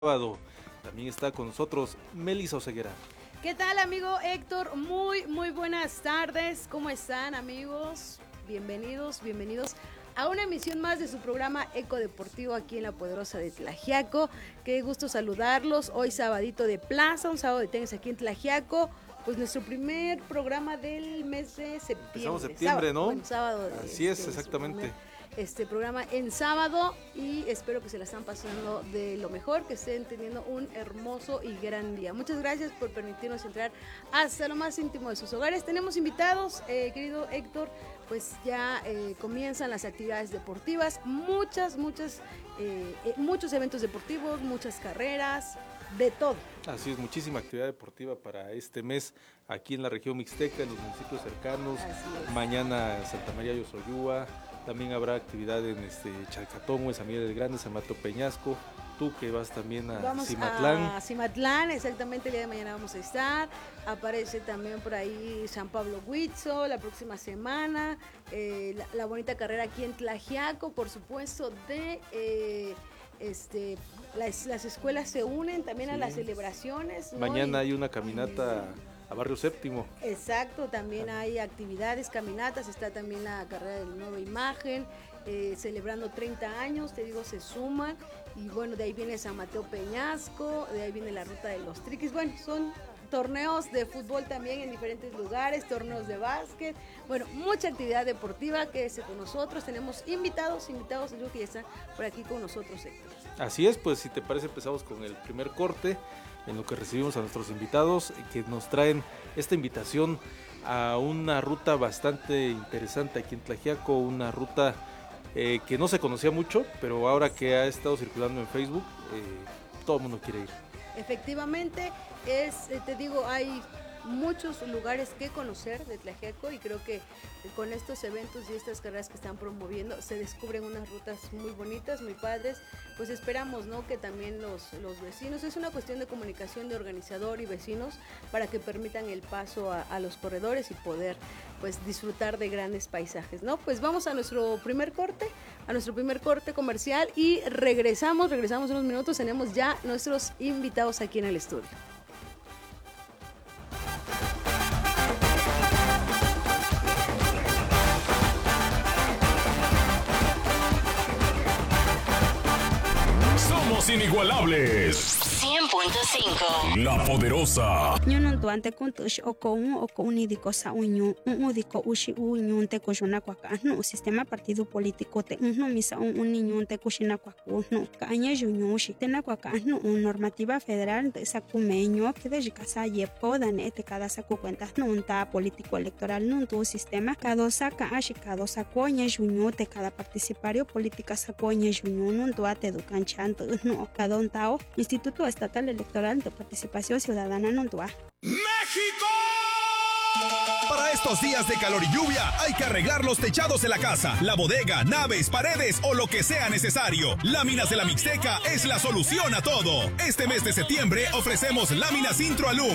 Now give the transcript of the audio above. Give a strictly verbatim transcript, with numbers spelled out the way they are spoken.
sábado. También está con nosotros Melissa Oseguera. ¿Qué tal, amigo Héctor? Muy, muy buenas tardes. ¿Cómo están, amigos? Bienvenidos, bienvenidos a una emisión más de su programa Eco Deportivo aquí en la Poderosa de Tlaxiaco. Qué gusto saludarlos. Hoy sabadito de plaza, un sábado de tenis aquí en Tlaxiaco. Pues nuestro primer programa del mes de septiembre. Empezamos septiembre, sábado, ¿no? Bueno, sábado. De, Así es, de exactamente. Este programa en sábado y espero que se la están pasando de lo mejor, que estén teniendo un hermoso y gran día. Muchas gracias por permitirnos entrar hasta lo más íntimo de sus hogares. Tenemos invitados, eh, querido Héctor, pues ya eh, comienzan las actividades deportivas, muchas, muchas, eh, eh, muchos eventos deportivos, muchas carreras, de todo. Así es, muchísima actividad deportiva para este mes aquí en la región mixteca, en los municipios cercanos. Mañana Santa María Yosoyúa. También habrá actividad en este Chalcatón, en San Miguel del Grande, San Mateo Peñasco. Tú que vas también a vamos Cimatlán. A Cimatlán, exactamente, el día de mañana vamos a estar. Aparece también por ahí San Pablo Huitzo la próxima semana. Eh, la, la bonita carrera aquí en Tlaxiaco, por supuesto, de... Eh, Este, las, las escuelas se unen también sí. a las celebraciones, ¿no? Mañana y, hay una caminata a Barrio Séptimo. Exacto, también hay actividades, caminatas, está también la carrera de la nueva imagen, eh, celebrando treinta años, te digo, se suman, y bueno, de ahí viene San Mateo Peñasco, de ahí viene la ruta de los triquis, bueno, son torneos de fútbol también en diferentes lugares, torneos de básquet, bueno, mucha actividad deportiva, quédese con nosotros, tenemos invitados, invitados, creo que ya están por aquí con nosotros, Héctor. Así es, pues si te parece empezamos con el primer corte, en lo que recibimos a nuestros invitados, que nos traen esta invitación a una ruta bastante interesante aquí en Tlaxiaco, una ruta eh, que no se conocía mucho, pero ahora que ha estado circulando en Facebook, eh, todo el mundo quiere ir. Efectivamente, es, te digo, hay muchos lugares que conocer de Tlaxiaco y creo que con estos eventos y estas carreras que están promoviendo se descubren unas rutas muy bonitas, muy padres, pues esperamos, ¿no?, que también los, los vecinos, es una cuestión de comunicación de organizador y vecinos para que permitan el paso a, a los corredores y poder pues disfrutar de grandes paisajes, ¿no? Pues vamos a nuestro primer corte, a nuestro primer corte comercial y regresamos, regresamos en unos minutos, tenemos ya nuestros invitados aquí en el estudio. Somos inigualables. cien punto cinco. La Poderosa. Ñunon tuante kuntush oko un oko unidiko sa uñu un udiko ushi uñun te kujuna kwakanu sistema partido político te un misa un uniñun te kushina kwakunu kaña yuñu ushi tena kwakanu un normativa federal de sakumeño que de jikasa yepo dane te cada saku cuentas nun ta político electoral nun tu sistema cada saka ashi cada sakoña yuñu te cada participario política sakoña yuñu nun tu ate educan chanto no cada un tao Instituto Estatal Electoral de Participación Ciudadana Nondua. ¡México! Para estos días de calor y lluvia, hay que arreglar los techados de la casa, la bodega, naves, paredes o lo que sea necesario. Láminas de la Mixteca es la solución a todo. Este mes de septiembre ofrecemos láminas Introalum